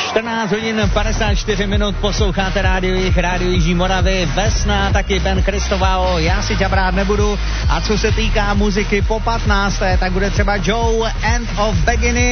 14 hodin 54 minut, posloucháte rádio Jižní Moravy, Vesna, taky Ben Kristovao, já si tě brát nebudu. A co se týká muziky po 15, tak bude třeba Joe, End of Beginning.